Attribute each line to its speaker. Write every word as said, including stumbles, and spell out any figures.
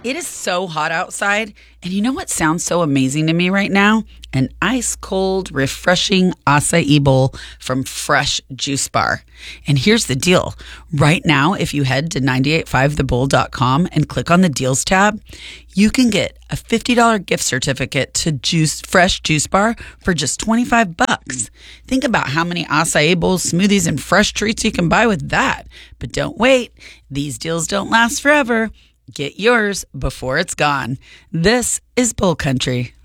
Speaker 1: It is so hot outside, and you know what sounds so amazing to me right now? An ice cold, refreshing acai bowl from Fresh Juice Bar. And here's the deal. Right now, if you head to nine eight five the bowl dot com and click on the deals tab, you can get a fifty dollars gift certificate to Juice Fresh Juice Bar for just twenty-five bucks. Think about how many acai bowls, smoothies, and fresh treats you can buy with that. But don't wait. These deals don't last forever. Get yours before it's gone. This is Bull Country.